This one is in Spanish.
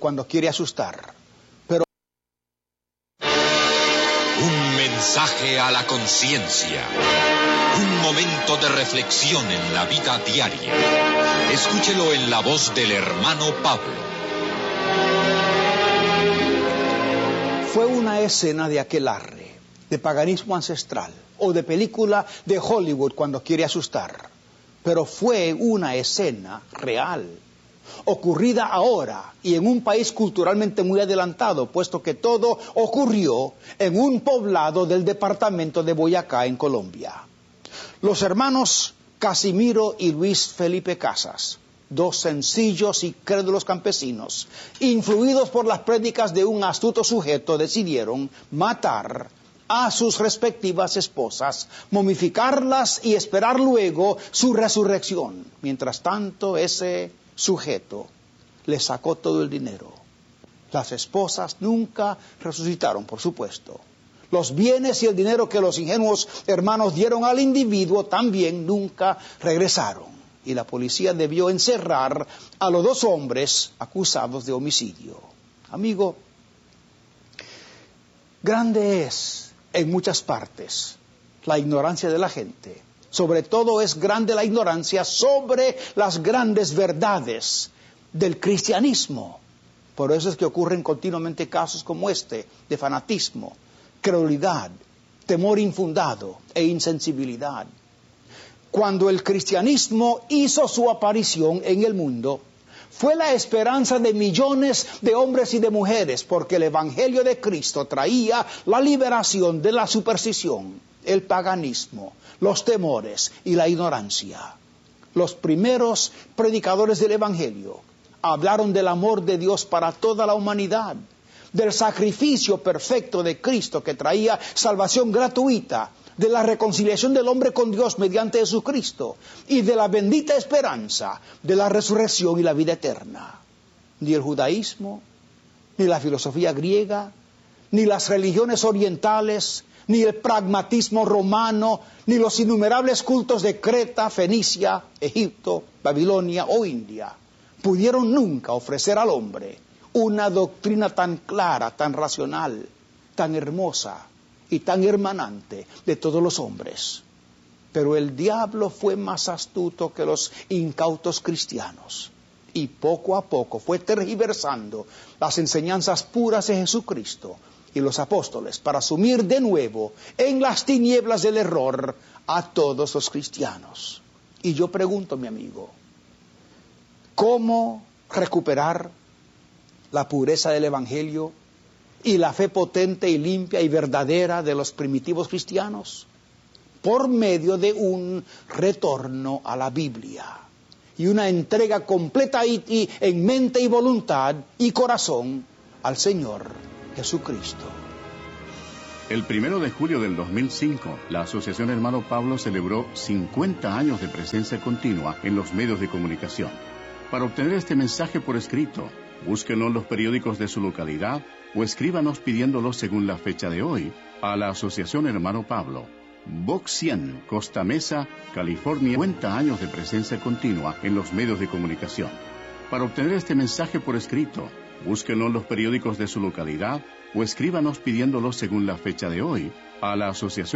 cuando quiere asustar, pero... Un mensaje a la conciencia. Un momento de reflexión en la vida diaria. Escúchelo en la voz del hermano Pablo. Fue una escena de aquelarre, de paganismo ancestral, o de película de Hollywood cuando quiere asustar. Pero fue una escena real, ocurrida ahora y en un país culturalmente muy adelantado, puesto que todo ocurrió en un poblado del departamento de Boyacá, en Colombia. Los hermanos Casimiro y Luis Felipe Casas, dos sencillos y crédulos campesinos, influidos por las prédicas de un astuto sujeto, decidieron matar a sus respectivas esposas, momificarlas y esperar luego su resurrección. Mientras tanto, ese sujeto le sacó todo el dinero. Las esposas nunca resucitaron, por supuesto. Los bienes y el dinero que los ingenuos hermanos dieron al individuo también nunca regresaron. Y la policía debió encerrar a los dos hombres acusados de homicidio. Amigo, grande es en muchas partes la ignorancia de la gente. Sobre todo es grande la ignorancia sobre las grandes verdades del cristianismo. Por eso es que ocurren continuamente casos como este, de fanatismo, credulidad, temor infundado e insensibilidad. Cuando el cristianismo hizo su aparición en el mundo, fue la esperanza de millones de hombres y de mujeres, porque el Evangelio de Cristo traía la liberación de la superstición, el paganismo, los temores y la ignorancia. Los primeros predicadores del Evangelio hablaron del amor de Dios para toda la humanidad, del sacrificio perfecto de Cristo que traía salvación gratuita, de la reconciliación del hombre con Dios mediante Jesucristo y de la bendita esperanza de la resurrección y la vida eterna. Ni el judaísmo, ni la filosofía griega, ni las religiones orientales, ni el pragmatismo romano, ni los innumerables cultos de Creta, Fenicia, Egipto, Babilonia o India pudieron nunca ofrecer al hombre una doctrina tan clara, tan racional, tan hermosa y tan hermanante de todos los hombres. Pero el diablo fue más astuto que los incautos cristianos y poco a poco fue tergiversando las enseñanzas puras de Jesucristo y los apóstoles para sumir de nuevo en las tinieblas del error a todos los cristianos. Y yo pregunto, mi amigo, ¿cómo recuperar la pureza del Evangelio y la fe potente y limpia y verdadera de los primitivos cristianos? Por medio de un retorno a la Biblia y una entrega completa y en mente y voluntad y corazón al Señor Jesucristo. El 1 de julio del 2005, la Asociación Hermano Pablo celebró 50 años de presencia continua en los medios de comunicación. Para obtener este mensaje por escrito, búsquenlo en los periódicos de su localidad o escríbanos pidiéndolo según la fecha de hoy a la Asociación Hermano Pablo. Box 100, Costa Mesa, California. 50 años de presencia continua en los medios de comunicación. Para obtener este mensaje por escrito, búsquenlo en los periódicos de su localidad o escríbanos pidiéndolo según la fecha de hoy a la Asociación